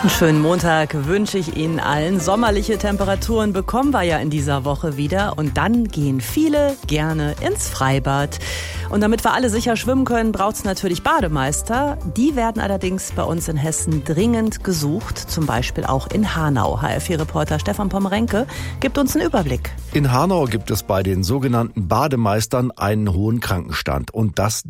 Einen schönen Montag wünsche ich Ihnen allen. Sommerliche Temperaturen bekommen wir ja in dieser Woche wieder. Und dann gehen viele gerne ins Freibad. Und damit wir alle sicher schwimmen können, braucht es natürlich Bademeister. Die werden allerdings bei uns in Hessen dringend gesucht. Zum Beispiel auch in Hanau. HR4-Reporter Stefan Pommerenke gibt uns einen Überblick. In Hanau gibt es bei den sogenannten Bademeistern einen hohen Krankenstand. Und das